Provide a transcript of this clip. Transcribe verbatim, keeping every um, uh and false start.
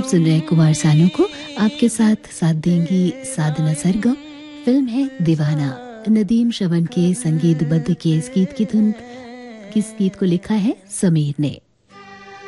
सुन रहे कुमार सानू को। आपके साथ साथ देंगी साधना सरगम। फिल्म है दीवाना। नदीम श्रवण के संगीतबद्ध के इस गीत की धुन किस गीत को लिखा है समीर ने।